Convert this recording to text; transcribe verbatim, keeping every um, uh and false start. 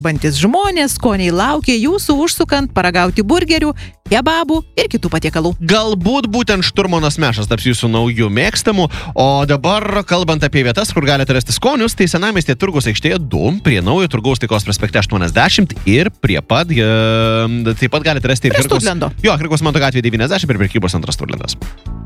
bantis žmonės, skoniai laukia jūsų užsukant paragauti burgerių, kebabų ir kitų patiekalų. Galbūt būtent šturmanas mešas taps jūsų naujų mėgstamų, o dabar, kalbant apie vietas, kur galite rasti skonius, tai Senamiestyje Turgaus aikštėje du, prie naujo Turgaus Taikos prospekte aštuoniasdešimt ir prie pat, e, taip pat galite rasti ir Prie Studlendo. Jo, Krikos Manto gatvėje devyniasdešimt ir prekybos centras Studlendas.